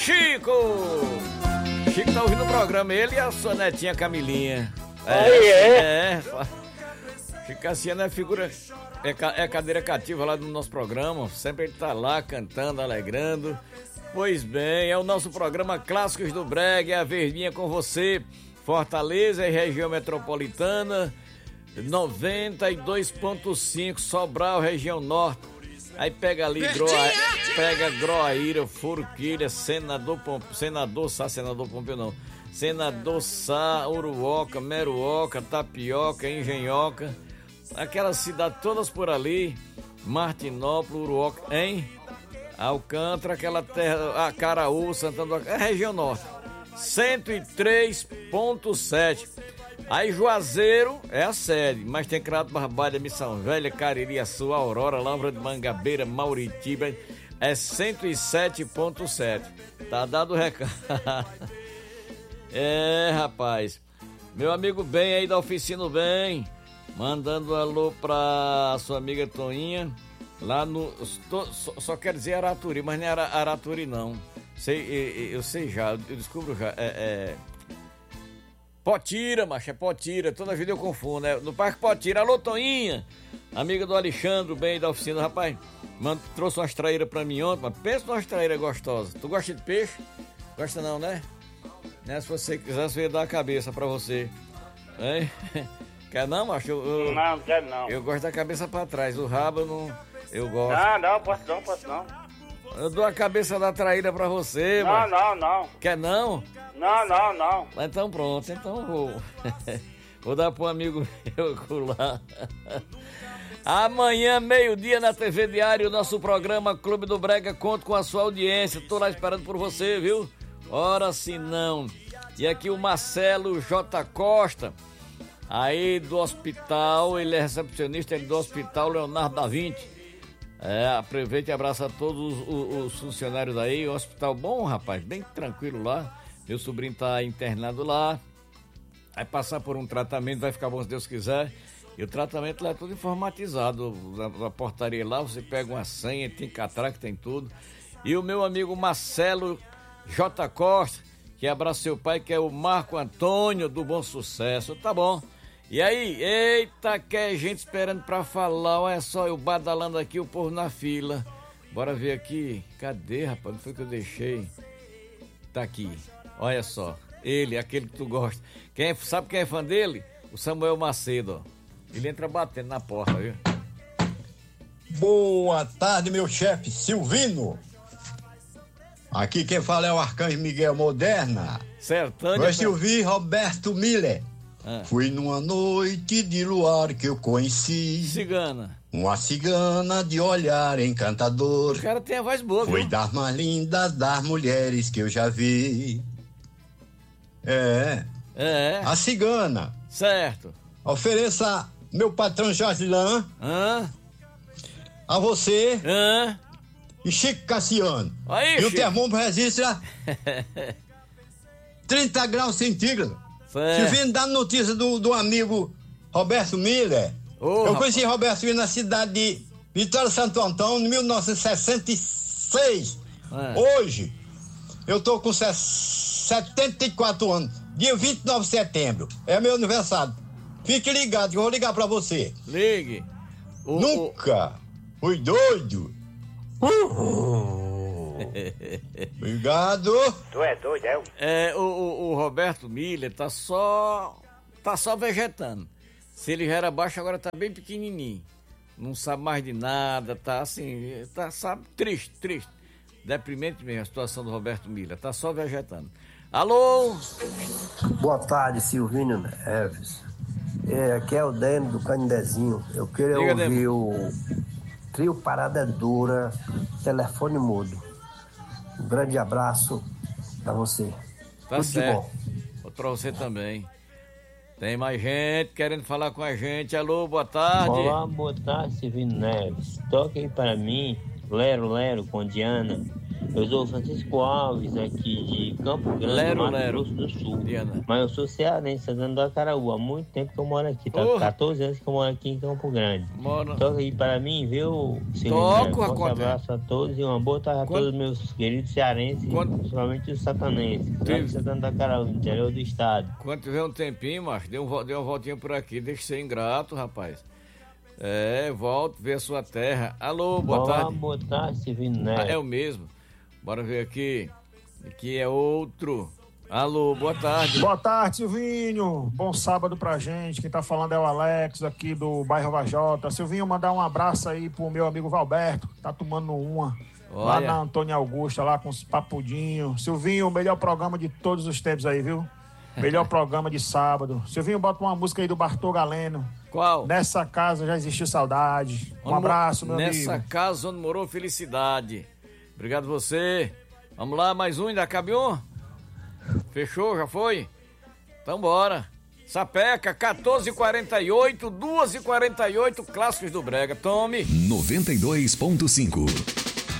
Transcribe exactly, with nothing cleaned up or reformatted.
Chico! Chico tá ouvindo o programa, ele e a sua netinha Camilinha. É, Aí é? É. Chico Cassiano é figura, é, é cadeira cativa lá no nosso programa. Sempre ele tá lá cantando, alegrando. Pois bem, é o nosso programa Clássicos do Brega, é a verdinha com você. Fortaleza e região metropolitana, noventa e dois ponto cinco, Sobral, região norte. Aí pega ali, Groa, pega Groaíra, Forquilha, Senador Pompeu, Senador Sá, Senador Pompeu não, Senador Sá, Uruoca, Meruoca, Tapioca, Engenhoca, aquelas cidades todas por ali, Martinópolis, Uruoca, hein? Alcântara, aquela terra, Acaraú, Santana do é região norte, cento e três ponto sete. Aí Juazeiro é a sede, mas tem Crato Barbalha, Missão Velha, Caririaçu, Aurora, Lavra de Mangabeira, Mauritiba, é cento e sete ponto sete. Tá dado o recado. É, rapaz. Meu amigo bem aí da Oficina Bem, mandando um alô pra sua amiga Toninha, lá no... Só, só quer dizer Araturi, mas não é Araturi não. Sei, eu sei já, eu descubro já, é... é... Potira, macho, é Potira, toda vida eu confundo, né? No Parque Potira, alô Toninha, amiga do Alexandre, bem da oficina, rapaz, mano, trouxe umas traíras pra mim ontem, mas pensa numas traíras gostosas. Tu gosta de peixe? Gosta não, né? né? Se você quiser, eu ia dar a cabeça pra você, hein? Quer não, macho? Eu, eu, não, não quero não. Eu gosto da cabeça pra trás, o rabo eu não, eu gosto. Não, não, posso não, posso não. Eu dou a cabeça da traíra pra você, Não, macho. não, não. Quer não? Não, não, não. Então pronto, então vou. Vou dar para um amigo meu lá. Amanhã, meio-dia, na T V Diário, o nosso programa Clube do Brega, conto com a sua audiência. Tô lá esperando por você, viu? Ora se não. E aqui o Marcelo J. Costa, aí do hospital, ele é recepcionista do Hospital Leonardo da Vinci. É, aproveita e abraça todos os, os, os funcionários daí. O hospital bom, rapaz, bem tranquilo lá. Meu sobrinho tá internado lá. Vai passar por um tratamento, vai ficar bom se Deus quiser. E o tratamento lá é tudo informatizado. Na, na portaria lá, você pega uma senha, tem catraca, tem tudo. E o meu amigo Marcelo J. Costa, que abraça seu pai, que é o Marco Antônio do Bom Sucesso. Tá bom. E aí, eita, que é gente esperando pra falar. Olha só, eu badalando aqui, o povo na fila. Bora ver aqui. Cadê, rapaz? Não foi que eu deixei? Tá aqui. Olha só. Ele, aquele que tu gosta. Quem é, sabe quem é fã dele? O Samuel Macedo, ó. Ele entra batendo na porta, viu? Boa tarde, meu chefe Silvino. Aqui quem fala é o Arcanjo Miguel Moderna. Sertânia. Gosto de ouvir Roberto Miller. Ah. Fui numa noite de luar que eu conheci Cigana. Uma cigana de olhar encantador. O cara tem a voz boa, Foi viu? das mais lindas das mulheres que eu já vi. É. É. A cigana. Certo. Ofereça meu patrão Jorge Lan. Hã? A você. Hã? E Chico Cassiano. Aí, e Chico. o termômetro registra trinta graus centígrados. Certo. Silvino, dá notícia do, do amigo Roberto Miller. Ô, eu rapaz. conheci Roberto Miller na cidade de Vitória Santo Antônio, em mil novecentos e sessenta e seis. É. Hoje, eu tô com setenta e quatro anos. Dia vinte e nove de setembro. É meu aniversário. Fique ligado que eu vou ligar pra você. Ligue. O, Nunca o... fui doido. Obrigado. Tu é doido, é? É, o, o, o Roberto Miller tá só. tá só vegetando. Se ele já era baixo, agora tá bem pequenininho. Não sabe mais de nada, tá assim, tá, sabe, triste, triste. Deprimente mesmo a situação do Roberto Miller, tá só vegetando. Alô? Boa tarde, Silvino Neves. É, aqui é o Deno do Candezinho. Eu queria Diga, ouvir Demo. o Trio Parada Dura, telefone mudo. Um grande abraço pra você. Tá Tudo certo. de bom. Outro pra você também. Tem mais gente querendo falar com a gente. Alô, boa tarde. Olá, boa tarde, Silvino Neves. Toque aí para mim, Lero Lero com Diana. Eu sou Francisco Alves, aqui de Campo Grande, Lero, Mato Lero. Grosso do Sul. Diana. Mas eu sou cearense, Santana do Acaraú. Há muito tempo que eu moro aqui. Tá Porra. quatorze anos que eu moro aqui em Campo Grande. Mora. Toca aí para mim, viu, Silvio? Toco, Um forte Raconte. abraço a todos e uma boa tarde a Quando- todos os meus queridos cearenses, Quando- principalmente os satanenses. Lá Sim. de Santana do Acaraú, no interior do estado. Quando tiver um tempinho, macho, dê, um, vo- dê uma voltinha por aqui. Deixa de ser ingrato, rapaz. É, volte, ver a sua terra. Alô, boa Olá, tarde. boa tarde, Silvio Neto. Ah, é o mesmo. Bora ver aqui. Aqui é outro. Alô, boa tarde. Boa tarde, Silvinho. Bom sábado pra gente. Quem tá falando é o Alex, aqui do bairro Vajota. Silvinho, mandar um abraço aí pro meu amigo Valberto, que tá tomando uma lá Olha. na Antônia Augusta, lá com os papudinhos. Silvinho, o melhor programa de todos os tempos aí, viu? Melhor programa de sábado. Silvinho, bota uma música aí do Bartô Galeno. Qual? Nessa casa já existiu saudade. Um Onde mo- abraço, meu Nessa amigo. casa onde morou felicidade. Obrigado você. Vamos lá, mais um, ainda cabe um? Fechou, já foi? Então bora. Sapeca, quatorze e quarenta e oito, duas e quarenta e oito, clássicos do Brega. Tome. noventa e dois ponto cinco.